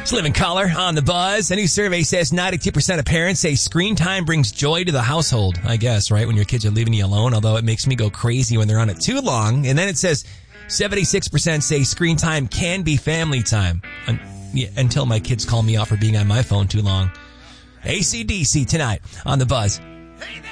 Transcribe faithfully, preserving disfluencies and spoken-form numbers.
Living Color on the Buzz. A new survey says ninety-two percent of parents say screen time brings joy to the household. I guess, right? When your kids are leaving you alone, although it makes me go crazy when they're on it too long. And then it says seventy-six percent say screen time can be family time. Un- yeah, until my kids call me out for being on my phone too long. A C D C tonight on the Buzz. Hey,